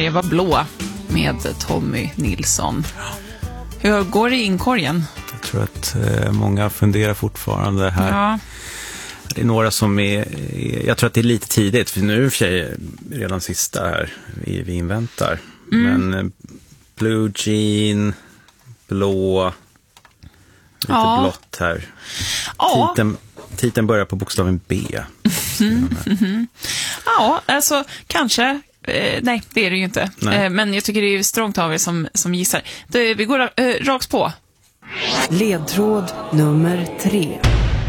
Sverige var blå med Tommy Nilsson. Hur går det i inkorgen? Jag tror att många funderar fortfarande här. Ja. Det är några som jag tror att det är lite tidigt, för nu är för sig redan sista här vi inväntar. Men Blue Jean, blå, lite blått här. Ja. Titeln börjar på bokstaven B. Ja, alltså kanske. Nej, det är det ju inte. Men jag tycker det är strångt av er som gissar. Vi går rakt på. Ledtråd nummer 3.